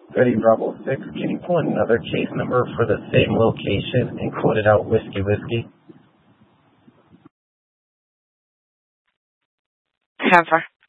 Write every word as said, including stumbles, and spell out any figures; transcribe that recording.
Ready, Bravo six. Can you pull another case number for the same location and quote it out Whiskey Whiskey? ten four.